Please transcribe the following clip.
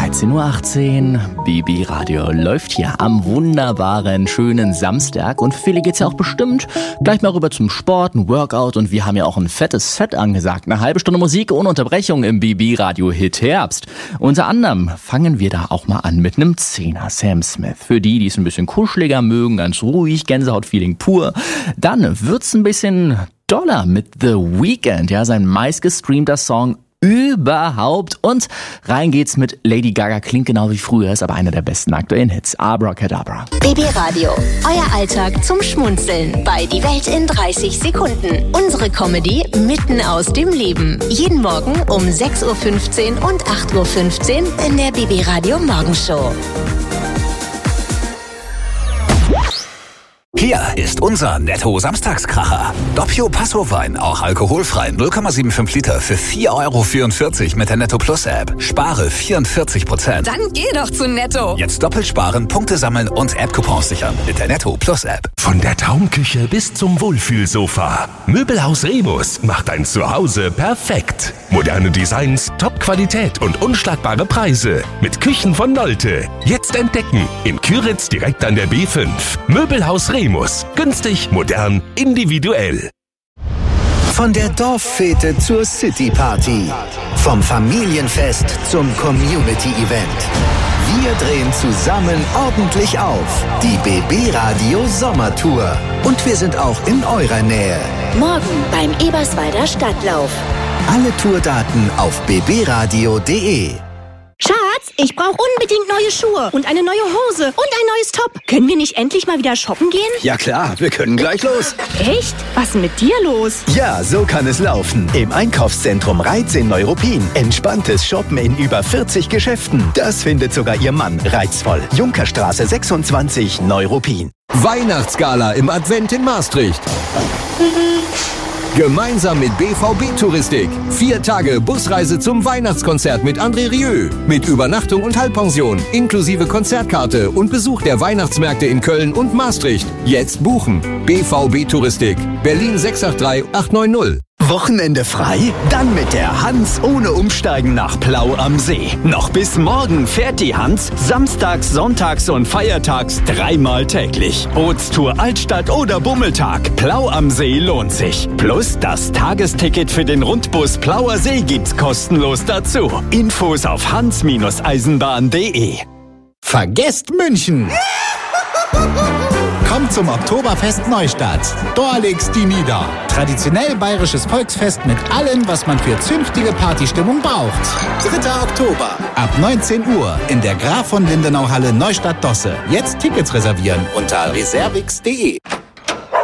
13:18 Uhr, BB Radio läuft hier am wunderbaren, schönen Samstag. Und für viele geht's ja auch bestimmt gleich mal rüber zum Sport, ein Workout. Und wir haben ja auch ein fettes Set angesagt. Eine halbe Stunde Musik ohne Unterbrechung im BB Radio Hit Herbst. Unter anderem fangen wir da auch mal an mit einem 10er Sam Smith. Für die es ein bisschen kuscheliger mögen, ganz ruhig, Gänsehaut-Feeling pur. Dann wird's ein bisschen doller mit The Weeknd, ja, sein meistgestreamter Song überhaupt. Und rein geht's mit Lady Gaga, klingt genau wie früher, ist aber einer der besten aktuellen Hits. Abracadabra. BB Radio, euer Alltag zum Schmunzeln bei Die Welt in 30 Sekunden. Unsere Comedy mitten aus dem Leben. Jeden Morgen um 6:15 Uhr und 8:15 Uhr in der BB Radio Morgenshow. Hier ist unser Netto-Samstagskracher. Doppio Passo-Wein, auch alkoholfrei, 0,75 Liter für 4,44 € mit der Netto Plus App. Spare 44%. Dann geh doch zu Netto. Jetzt doppelt sparen, Punkte sammeln und App-Coupons sichern mit der Netto Plus App. Von der Traumküche bis zum Wohlfühlsofa. Möbelhaus Remus macht dein Zuhause perfekt. Moderne Designs, Top-Qualität und unschlagbare Preise. Mit Küchen von Nolte. Jetzt entdecken. In Küritz direkt an der B5. Möbelhaus Remus. Günstig, modern, individuell. Von der Dorffete zur City-Party. Vom Familienfest zum Community-Event. Wir drehen zusammen ordentlich auf. Die BB Radio Sommertour. Und wir sind auch in eurer Nähe. Morgen beim Eberswalder Stadtlauf. Alle Tourdaten auf bbradio.de. Schatz, ich brauche unbedingt neue Schuhe und eine neue Hose und ein neues Top. Können wir nicht endlich mal wieder shoppen gehen? Ja klar, wir können gleich los. Echt? Was ist denn mit dir los? Ja, so kann es laufen. Im Einkaufszentrum Reiz in Neuruppin. Entspanntes Shoppen in über 40 Geschäften. Das findet sogar Ihr Mann reizvoll. Junkerstraße 26, Neuruppin. Weihnachtsgala im Advent in Maastricht. Gemeinsam mit BVB Touristik. 4 Tage Busreise zum Weihnachtskonzert mit André Rieu. Mit Übernachtung und Halbpension, inklusive Konzertkarte und Besuch der Weihnachtsmärkte in Köln und Maastricht. Jetzt buchen. BVB Touristik. Berlin 683 890. Wochenende frei? Dann mit der Hans ohne Umsteigen nach Plau am See. Noch bis morgen fährt die Hans samstags, sonntags und feiertags 3-mal täglich. Bootstour Altstadt oder Bummeltag. Plau am See lohnt sich. Plus das Tagesticket für den Rundbus Plauer See gibt's kostenlos dazu. Infos auf hans-eisenbahn.de. Vergesst München! Kommt zum Oktoberfest Neustadt. Dort legt's die nieder. Traditionell bayerisches Volksfest mit allem, was man für zünftige Partystimmung braucht. 3. Oktober, ab 19 Uhr in der Graf von Lindenau Halle Neustadt-Dosse. Jetzt Tickets reservieren unter reservix.de.